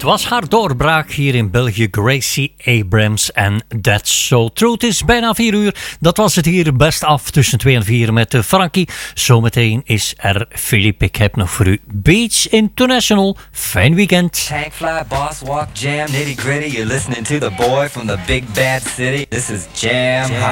was haar doorbraak hier in België, Gracie Abrams en That's So True. Het is bijna 4 uur, dat was het hier best af tussen 2 en 4 met Frankie. Zometeen is er Philippe, ik heb nog voor u Beach International. Fijn weekend. Tank fly, boss walk, jam, nitty gritty. You're listening to the boy from the big bad city. This is Jam Hot.